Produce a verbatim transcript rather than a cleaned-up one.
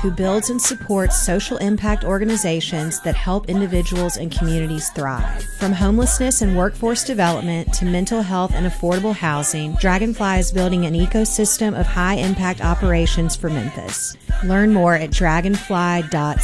who builds and supports social impact organizations that help individuals and communities thrive. From homelessness and workforce development to mental health and affordable housing, Dragonfly is building an ecosystem of high-impact operations for Memphis. Learn more at dragonfly dot